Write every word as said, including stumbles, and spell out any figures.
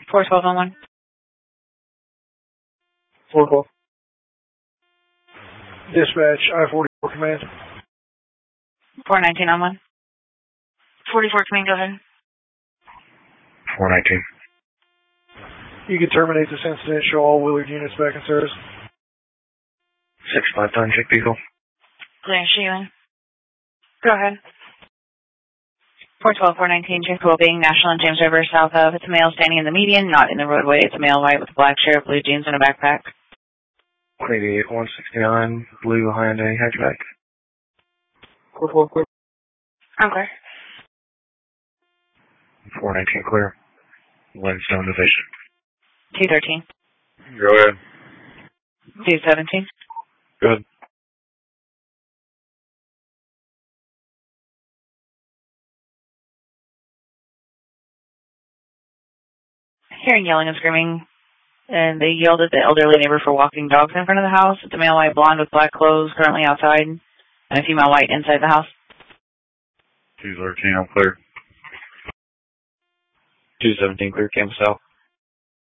four twelve on one. four twelve. Dispatch, I forty-four command. four nineteen on one. forty-four command, go ahead. four nineteen. You can terminate this incident, show all Willard units back in service. six five ton, check vehicle. Clear, Sheehan. Go ahead. four twelve, four nineteen, check pool being National and James River, south of. It's a male standing in the median, not in the roadway. It's a male white with a black shirt, blue jeans, and a backpack. one eighty-eight, one sixty-nine, blue Hyundai hatchback. four four clear. I'm clear. four nineteen clear. Lensstone division. two thirteen. Go ahead. two seventeen. Good. Hearing yelling and screaming, and they yelled at the elderly neighbor for walking dogs in front of the house. It's a male white blonde with black clothes currently outside, and a female white inside the house. two thirteen, I'm clear. two seventeen clear, campus south.